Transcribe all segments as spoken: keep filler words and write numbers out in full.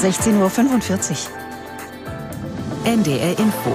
sechzehn Uhr fünfundvierzig. N D R Info.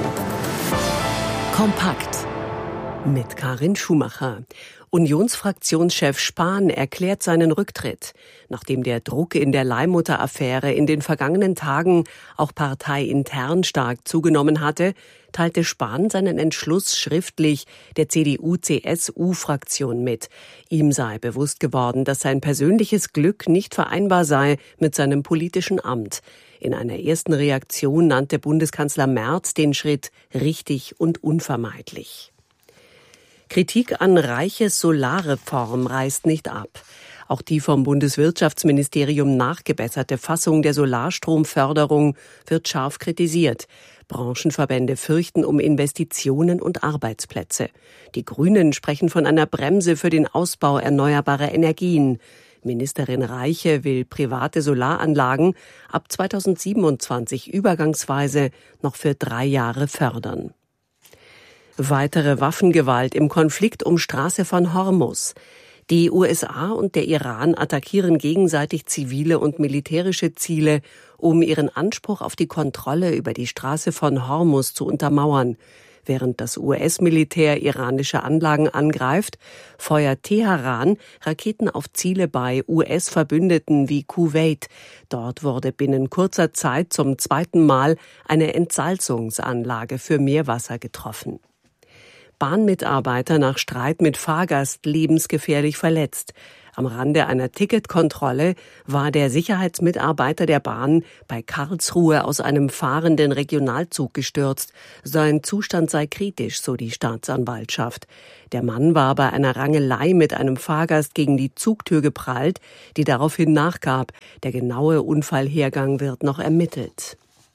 Kompakt. Mit Karin Schumacher. Unionsfraktionschef Spahn erklärt seinen Rücktritt. Nachdem der Druck in der Leihmutter-Affäre in den vergangenen Tagen auch parteiintern stark zugenommen hatte, teilte Spahn seinen Entschluss schriftlich der C D U-C S U-Fraktion mit. Ihm sei bewusst geworden, dass sein persönliches Glück nicht vereinbar sei mit seinem politischen Amt. In einer ersten Reaktion nannte Bundeskanzler Merz den Schritt richtig und unvermeidlich. Kritik an Reiches Solarreform reißt nicht ab. Auch die vom Bundeswirtschaftsministerium nachgebesserte Fassung der Solarstromförderung wird scharf kritisiert. Branchenverbände fürchten um Investitionen und Arbeitsplätze. Die Grünen sprechen von einer Bremse für den Ausbau erneuerbarer Energien. Ministerin Reiche will private Solaranlagen ab zweitausendsiebenundzwanzig übergangsweise noch für drei Jahre fördern. Weitere Waffengewalt im Konflikt um Straße von Hormuz. Die U S A und der Iran attackieren gegenseitig zivile und militärische Ziele, um ihren Anspruch auf die Kontrolle über die Straße von Hormuz zu untermauern. Während das U S-Militär iranische Anlagen angreift, feuert Teheran Raketen auf Ziele bei U S-Verbündeten wie Kuwait. Dort wurde binnen kurzer Zeit zum zweiten Mal eine Entsalzungsanlage für Meerwasser getroffen. Bahnmitarbeiter nach Streit mit Fahrgast lebensgefährlich verletzt. Am Rande einer Ticketkontrolle war der Sicherheitsmitarbeiter der Bahn bei Karlsruhe aus einem fahrenden Regionalzug gestürzt. Sein Zustand sei kritisch, so die Staatsanwaltschaft. Der Mann war bei einer Rangelei mit einem Fahrgast gegen die Zugtür geprallt, die daraufhin nachgab. Der genaue Unfallhergang wird noch ermittelt.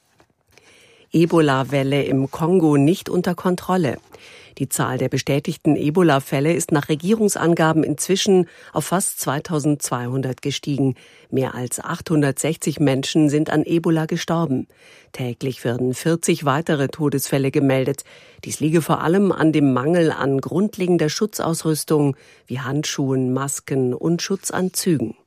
Ebola-Welle im Kongo nicht unter Kontrolle. Die Zahl der bestätigten Ebola-Fälle ist nach Regierungsangaben inzwischen auf fast zweitausendzweihundert gestiegen. Mehr als achthundertsechzig Menschen sind an Ebola gestorben. Täglich werden vierzig weitere Todesfälle gemeldet. Dies liege vor allem an dem Mangel an grundlegender Schutzausrüstung wie Handschuhen, Masken und Schutzanzügen.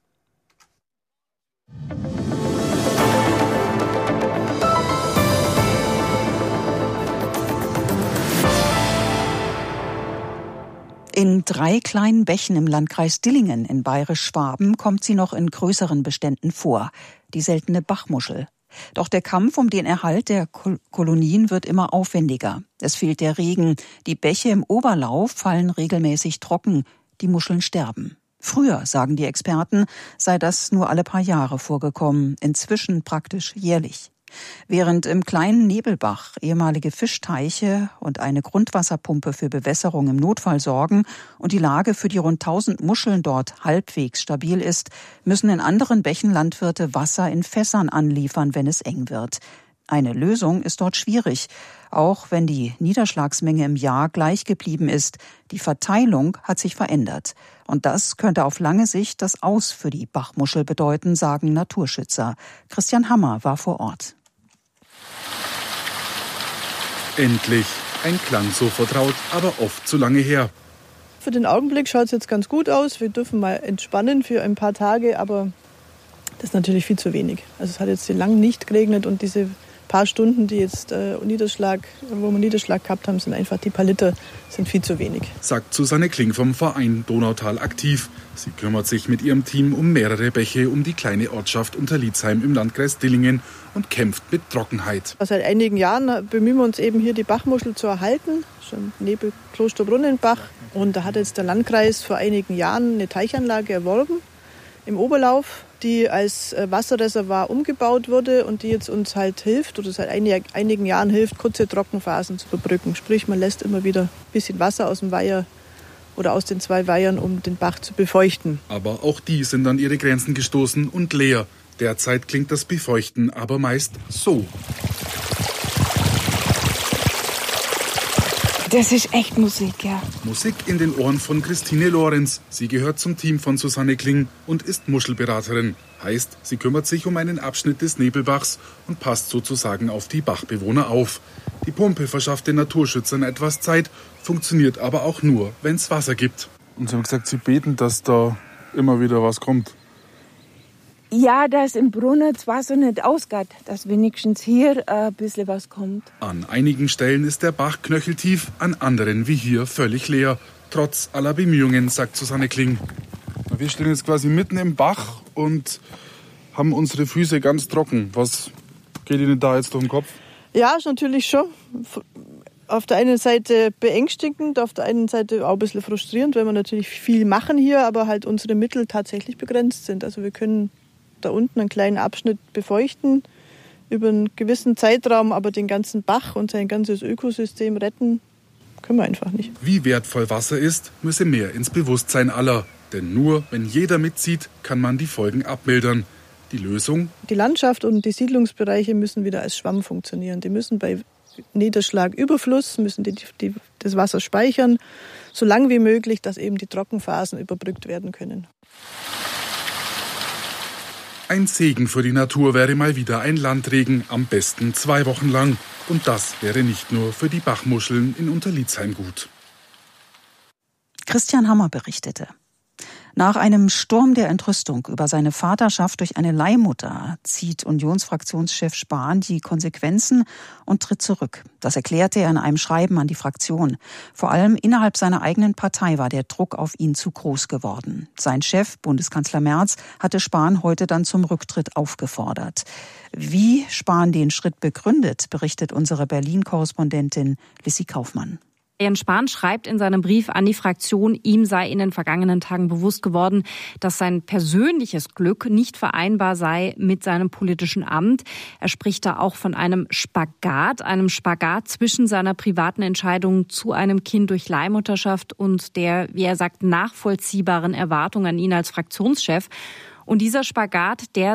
In drei kleinen Bächen im Landkreis Dillingen in Bayerisch-Schwaben kommt sie noch in größeren Beständen vor, die seltene Bachmuschel. Doch der Kampf um den Erhalt der Kol- Kolonien wird immer aufwendiger. Es fehlt der Regen, die Bäche im Oberlauf fallen regelmäßig trocken, die Muscheln sterben. Früher, sagen die Experten, sei das nur alle paar Jahre vorgekommen, inzwischen praktisch jährlich. Während im kleinen Nebelbach ehemalige Fischteiche und eine Grundwasserpumpe für Bewässerung im Notfall sorgen und die Lage für die rund tausend Muscheln dort halbwegs stabil ist, müssen in anderen Bächen Landwirte Wasser in Fässern anliefern, wenn es eng wird. Eine Lösung ist dort schwierig, auch wenn die Niederschlagsmenge im Jahr gleich geblieben ist. Die Verteilung hat sich verändert. Und das könnte auf lange Sicht das Aus für die Bachmuschel bedeuten, sagen Naturschützer. Christian Hammer war vor Ort. Endlich. Ein Klang so vertraut, aber oft zu lange her. Für den Augenblick schaut es jetzt ganz gut aus. Wir dürfen mal entspannen für ein paar Tage, aber das ist natürlich viel zu wenig. Also es hat jetzt lang nicht geregnet und diese paar Stunden, die jetzt äh, Niederschlag, wo wir Niederschlag gehabt haben, sind einfach die paar Liter, sind viel zu wenig. Sagt Susanne Kling vom Verein Donautal aktiv. Sie kümmert sich mit ihrem Team um mehrere Bäche um die kleine Ortschaft Unterlietzheim im Landkreis Dillingen und kämpft mit Trockenheit. Seit einigen Jahren bemühen wir uns eben hier die Bachmuschel zu erhalten, schon neben Klosterbrunnenbach. Und da hat jetzt der Landkreis vor einigen Jahren eine Teichanlage erworben im Oberlauf, die als Wasserreservoir umgebaut wurde und die jetzt uns halt hilft oder seit einigen Jahren hilft, kurze Trockenphasen zu überbrücken. Sprich, man lässt immer wieder ein bisschen Wasser aus dem Weiher oder aus den zwei Weihern, um den Bach zu befeuchten. Aber auch die sind an ihre Grenzen gestoßen und leer. Derzeit klingt das Befeuchten aber meist so. Das ist echt Musik, ja. Musik in den Ohren von Christine Lorenz. Sie gehört zum Team von Susanne Kling und ist Muschelberaterin. Heißt, sie kümmert sich um einen Abschnitt des Nebelbachs und passt sozusagen auf die Bachbewohner auf. Die Pumpe verschafft den Naturschützern etwas Zeit, funktioniert aber auch nur, wenn es Wasser gibt. Und sie haben gesagt, sie beten, dass da immer wieder was kommt. Ja, dass im Brunnen das Wasser nicht ausgeht, dass wenigstens hier ein bisschen was kommt. An einigen Stellen ist der Bach knöcheltief, an anderen wie hier völlig leer. Trotz aller Bemühungen, sagt Susanne Kling. Wir stehen jetzt quasi mitten im Bach und haben unsere Füße ganz trocken. Was geht Ihnen da jetzt durch den Kopf? Ja, ist natürlich schon. Auf der einen Seite beängstigend, auf der einen Seite auch ein bisschen frustrierend, weil wir natürlich viel machen hier, aber halt unsere Mittel tatsächlich begrenzt sind. Also wir können da unten einen kleinen Abschnitt befeuchten über einen gewissen Zeitraum, aber den ganzen Bach und sein ganzes Ökosystem retten können wir einfach nicht. Wie wertvoll Wasser ist, müsse mehr ins Bewusstsein aller. Denn nur wenn jeder mitzieht, kann man die Folgen abmildern. Die Lösung? Die Landschaft und die Siedlungsbereiche müssen wieder als Schwamm funktionieren. Die müssen bei Niederschlagüberfluss, müssen die, die, das Wasser speichern, so lange wie möglich, dass eben die Trockenphasen überbrückt werden können. Ein Segen für die Natur wäre mal wieder ein Landregen, am besten zwei Wochen lang. Und das wäre nicht nur für die Bachmuscheln in Unterlietzheim gut. Christian Hammer berichtete. Nach einem Sturm der Entrüstung über seine Vaterschaft durch eine Leihmutter zieht Unionsfraktionschef Spahn die Konsequenzen und tritt zurück. Das erklärte er in einem Schreiben an die Fraktion. Vor allem innerhalb seiner eigenen Partei war der Druck auf ihn zu groß geworden. Sein Chef, Bundeskanzler Merz, hatte Spahn heute dann zum Rücktritt aufgefordert. Wie Spahn den Schritt begründet, berichtet unsere Berlin-Korrespondentin Lissy Kaufmann. Jens Spahn schreibt in seinem Brief an die Fraktion, ihm sei in den vergangenen Tagen bewusst geworden, dass sein persönliches Glück nicht vereinbar sei mit seinem politischen Amt. Er spricht da auch von einem Spagat, einem Spagat zwischen seiner privaten Entscheidung zu einem Kind durch Leihmutterschaft und der, wie er sagt, nachvollziehbaren Erwartung an ihn als Fraktionschef. Und dieser Spagat, der